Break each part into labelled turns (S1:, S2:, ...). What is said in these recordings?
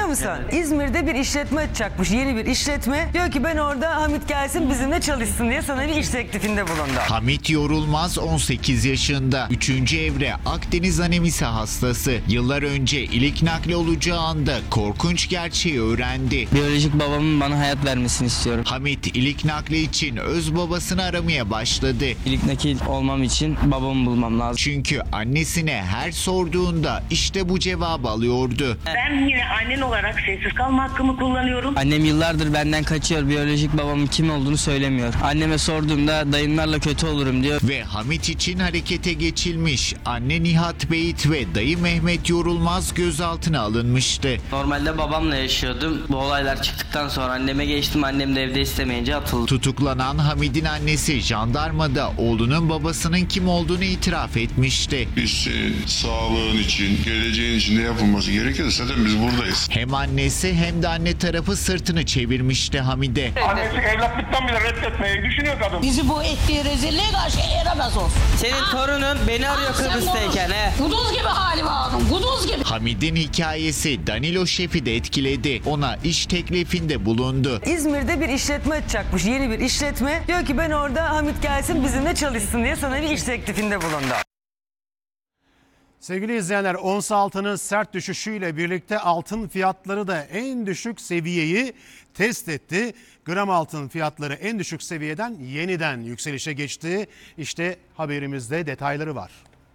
S1: musun?
S2: Evet.
S1: İzmir'de bir işletme açacakmış. Yeni bir işletme. Diyor ki ben orada Hamit gelsin bizimle çalışsın diye sana bir iş teklifinde bulundu.
S3: Hamit Yorulmaz 18 yaşında. 3. evre Akdeniz anemisi hastası. Yıllar önce ilik nakli olacağı anda korkunç gerçeği öğrendi.
S2: Biyolojik babamın bana hayat vermesini istiyorum.
S3: Hamit ilik nakli için öz babasını aramaya başladı.
S2: İlk nakil olmam için babamı bulmam lazım.
S3: Çünkü annesine her sorduğunda işte bu cevabı alıyordu.
S4: Ben yine annen olarak sessiz kalma hakkımı kullanıyorum.
S2: Annem yıllardır benden kaçıyor. Biyolojik babamın kim olduğunu söylemiyor. Anneme sorduğumda dayımlarla kötü olurum diyor.
S3: Ve Hamit için harekete geçilmiş. Anne Nihat Beyit ve dayı Mehmet Yorulmaz gözaltına alınmıştı.
S2: Normalde babamla yaşıyordum. Bu olaylar çıktıktan sonra anneme geçtim. Annem de evde istemeyince atıldı.
S3: Tutuklanan Hamid'in annesi jandarmada oğlunun babasının kim olduğunu itiraf etmişti.
S5: Biz sağlığın için, geleceğin için ne yapılması gerekirse zaten biz buradayız.
S3: Hem annesi hem de anne tarafı sırtını çevirmişti Hamid'e.
S6: Annesi evlatlıktan bile reddetmeyi düşünüyor kadın.
S7: Bizi bu ettiği rezilliğe karşı yaramaz olsun.
S2: Senin torunun beni arıyor Kıbrıs'tayken he.
S7: Kuduz gibi halime aldım, kuduz gibi.
S3: Hamid'in hikayesi Danilo Şef'i de etkiledi. Ona iş teklifinde bulundu.
S1: İzmir'de bir işletme açacakmış. Yeni bir işletme. Diyor ki ben orada Hamit gelsin bizimle çalışsın diye sana bir iş teklifinde bulundu.
S8: Sevgili izleyenler, ons altının sert düşüşüyle birlikte altın fiyatları da en düşük seviyeyi test etti. Gram altın fiyatları en düşük seviyeden yeniden yükselişe geçti. İşte haberimizde detayları var.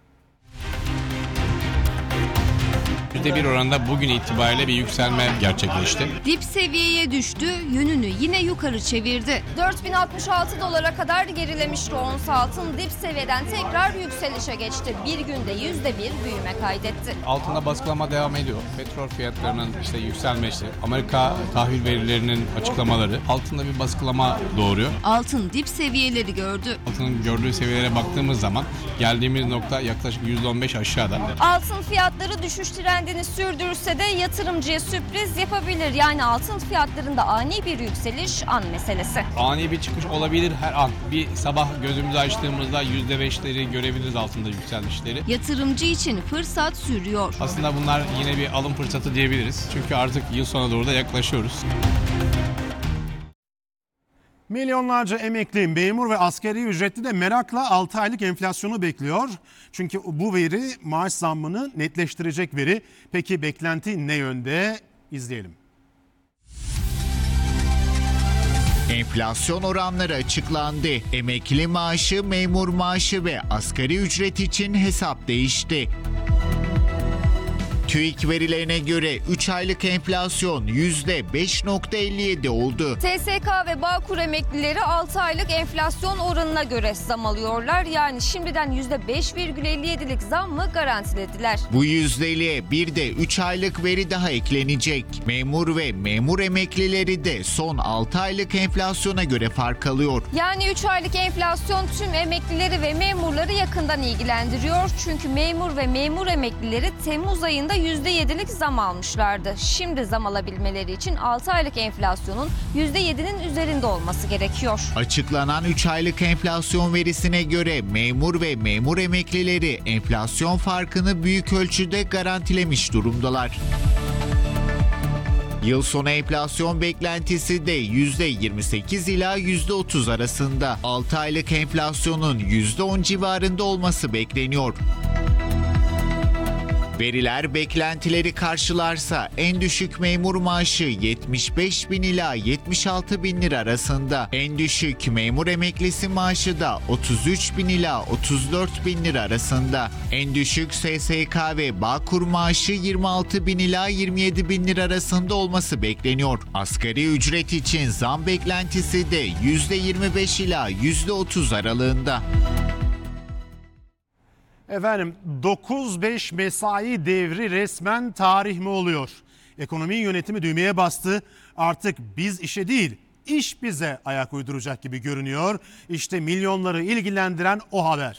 S9: %1 oranında bugün itibariyle bir yükselme gerçekleşti.
S10: Dip seviyeye düştü, yönünü yine yukarı çevirdi.
S11: 4066 dolara kadar gerilemişti ons altın. Dip seviyeden tekrar yükselişe geçti. Bir günde %1 büyüme kaydetti.
S9: Altında baskılama devam ediyor. Petrol fiyatlarının yükselmesi, Amerika tahvil verilerinin açıklamaları altında bir baskılama doğuruyor.
S10: Altın dip seviyeleri gördü.
S9: Altının gördüğü seviyelere baktığımız zaman geldiğimiz nokta yaklaşık %15 aşağıda.
S11: Altın fiyatları düşüş trendini sürdürürse de yatırımcıya sürpriz yapabilir. Yani altın fiyatlarında ani bir yükseliş an meselesi.
S9: Ani bir çıkış olabilir her an. Bir sabah gözümüzü açtığımızda %5'leri görebiliriz altında yükselişleri.
S10: Yatırımcı için fırsat sürüyor.
S9: Aslında bunlar yine bir alım fırsatı diyebiliriz. Çünkü artık yıl sonuna doğru da yaklaşıyoruz.
S8: Milyonlarca emekli, memur ve asgari ücretli de merakla 6 aylık enflasyonu bekliyor. Çünkü bu veri maaş zammını netleştirecek veri. Peki beklenti ne yönde? İzleyelim.
S3: Enflasyon oranları açıklandı. Emekli maaşı, memur maaşı ve asgari ücret için hesap değişti. TÜİK verilerine göre 3 aylık enflasyon %5.57 oldu.
S11: TSK ve Bağkur emeklileri 6 aylık enflasyon oranına göre zam alıyorlar. Yani şimdiden %5,57'lik zammı garantilediler.
S3: Bu yüzdeliğe bir de 3 aylık veri daha eklenecek. Memur ve memur emeklileri de son 6 aylık enflasyona göre fark alıyor.
S11: Yani 3 aylık enflasyon tüm emeklileri ve memurları yakından ilgilendiriyor. Çünkü memur ve memur emeklileri Temmuz ayında %7'lik zam almışlardı. Şimdi zam alabilmeleri için 6 aylık enflasyonun %7'nin üzerinde olması gerekiyor.
S3: Açıklanan 3 aylık enflasyon verisine göre memur ve memur emeklileri enflasyon farkını büyük ölçüde garantilemiş durumdalar. Yıl sonu enflasyon beklentisi de %28 ila %30 arasında. 6 aylık enflasyonun %10 civarında olması bekleniyor. Veriler beklentileri karşılarsa en düşük memur maaşı 75 bin ila 76 bin lira arasında. En düşük memur emeklisi maaşı da 33 bin ila 34 bin lira arasında. En düşük SSK ve Bağkur maaşı 26 bin ila 27 bin lira arasında olması bekleniyor. Asgari ücret için zam beklentisi de %25 ila %30 aralığında.
S8: Efendim 9-5 mesai devri resmen tarih mi oluyor? Ekonomi yönetimi düğmeye bastı. Artık biz işe değil, iş bize ayak uyduracak gibi görünüyor. İşte milyonları ilgilendiren o haber.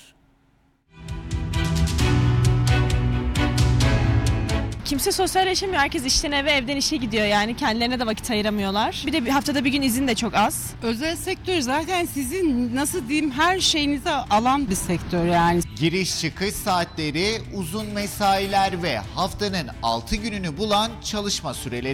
S12: Kimse sosyalleşemiyor. Herkes işten eve, evden işe gidiyor. Yani kendilerine de vakit ayıramıyorlar. Bir de haftada bir gün izin de çok az.
S13: Özel sektör zaten sizin nasıl diyeyim her şeyinizi alan bir sektör yani.
S3: Giriş çıkış saatleri, uzun mesailer ve haftanın 6 gününü bulan çalışma süreleri.